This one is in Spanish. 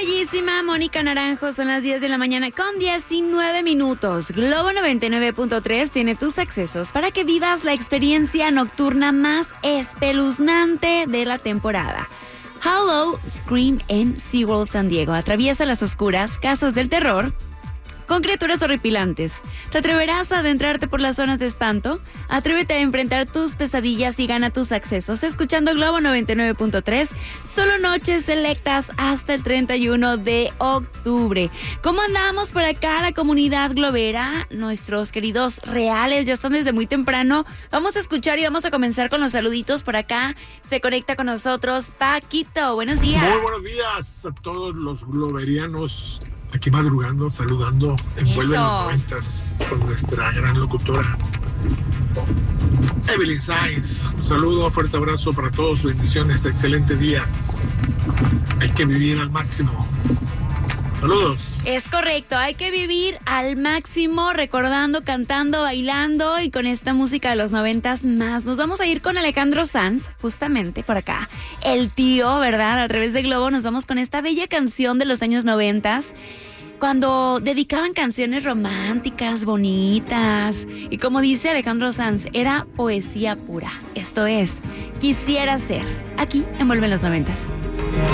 bellísima Mónica Naranjo, son las 10 de la mañana con 19 minutos. Globo 99.3 tiene tus accesos para que vivas la experiencia nocturna más espeluznante de la temporada. Hollow Scream en SeaWorld San Diego. Atraviesa las oscuras casas del terror con criaturas horripilantes. ¿Te atreverás a adentrarte por las zonas de espanto? Atrévete a enfrentar tus pesadillas y gana tus accesos escuchando Globo 99.3. Solo noches selectas hasta el 31 de octubre. ¿Cómo andamos por acá la comunidad globera? Nuestros queridos reales ya están desde muy temprano. Vamos a escuchar y vamos a comenzar con los saluditos por acá. Se conecta con nosotros Paquito. Buenos días. Muy buenos días a todos los globerianos. Aquí madrugando, saludando, envuelve los 90s con nuestra gran locutora Evelyn Sainz. Un saludo, fuerte abrazo para todos, bendiciones, excelente día. Hay que vivir al máximo. Saludos. Es correcto, hay que vivir al máximo, recordando, cantando, bailando y con esta música de los 90s más. Nos vamos a ir con Alejandro Sanz, justamente por acá. El tío, ¿verdad? A través de Globo nos vamos con esta bella canción de los años 90s. Cuando dedicaban canciones románticas, bonitas. Y como dice Alejandro Sanz, era poesía pura. Esto es, Quisiera Ser. Aquí en Vuelve en los 90s.